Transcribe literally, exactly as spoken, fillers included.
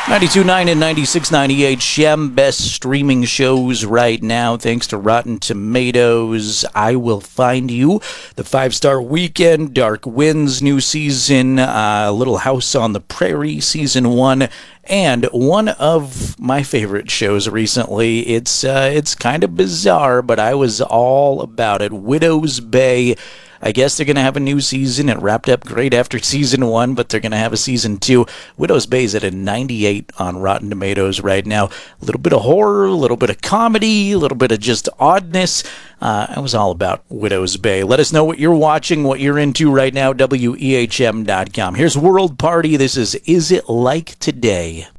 ninety-two point nine and ninety-six point nine H M, best streaming shows right now, thanks to Rotten Tomatoes. I Will Find You, The Five-Star Weekend, Dark Winds, new season, uh, Little House on the Prairie, season one, and one of my favorite shows recently. It's, uh, it's kind of bizarre, but I was all about it. Widow's Bay. I guess they're going to have a new season. It wrapped up great after season one, but they're going to have a season two. Widow's Bay is at a ninety-eight on Rotten Tomatoes right now. A little bit of horror, a little bit of comedy, a little bit of just oddness. Uh, I was all about Widow's Bay. Let us know what you're watching, what you're into right now, W E H M dot com. Here's World Party. This is Is It Like Today?